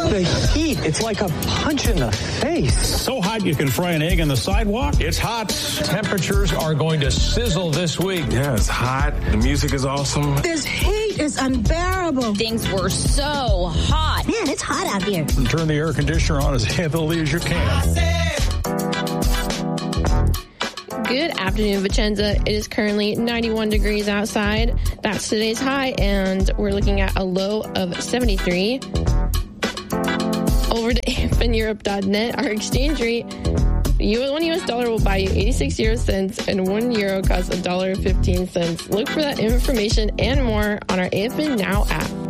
The heat, it's like a punch in the face. So hot you can fry an egg on the sidewalk? It's hot. Temperatures are going to sizzle this week. Yeah, it's hot. The music is awesome. This heat is unbearable. Things were so hot. Man, it's hot out here. Turn the air conditioner on as heavily as you can. Good afternoon, Vicenza. It is currently 91 degrees outside. That's today's high, and we're looking at a low of 73. Over to AFNEurope.net, our exchange rate, one US dollar will buy you 86 euro cents, and 1 euro costs $1.15. Look for that information and more on our AFN Now app.